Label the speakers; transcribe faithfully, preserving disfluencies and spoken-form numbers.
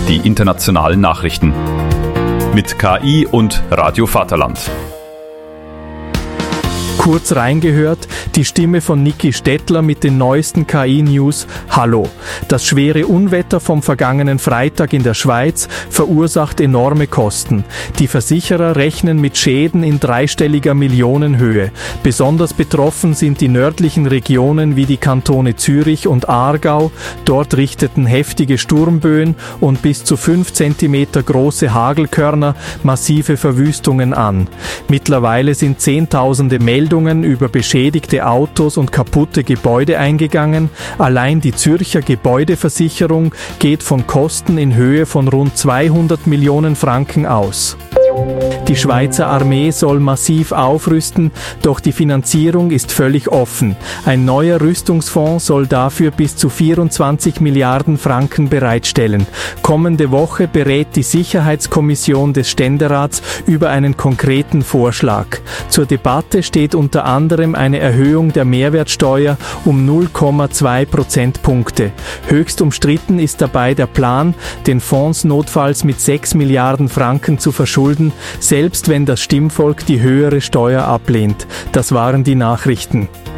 Speaker 1: die internationalen Nachrichten. Mit K I und Radio Vaterland.
Speaker 2: Kurz reingehört, die Stimme von Niki Stettler mit den neuesten K I-News. Hallo. Das schwere Unwetter vom vergangenen Freitag in der Schweiz verursacht enorme Kosten. Die Versicherer rechnen mit Schäden in dreistelliger Millionenhöhe. Besonders betroffen sind die nördlichen Regionen wie die Kantone Zürich und Aargau. Dort richteten heftige Sturmböen und bis zu fünf Zentimeter große Hagelkörner massive Verwüstungen an. Mittlerweile sind Zehntausende Meldungen über beschädigte Autos und kaputte Gebäude eingegangen. Allein die Zürcher Gebäudeversicherung geht von Kosten in Höhe von rund zweihundert Millionen Franken aus. Die Schweizer Armee soll massiv aufrüsten, doch die Finanzierung ist völlig offen. Ein neuer Rüstungsfonds soll dafür bis zu vierundzwanzig Milliarden Franken bereitstellen. Kommende Woche berät die Sicherheitskommission des Ständerats über einen konkreten Vorschlag. Zur Debatte steht unter anderem eine Erhöhung der Mehrwertsteuer um null Komma zwei Prozentpunkte. Höchst umstritten ist dabei der Plan, den Fonds notfalls mit sechs Milliarden Franken zu verschulden, selbst wenn das Stimmvolk die höhere Steuer ablehnt. Das waren die Nachrichten.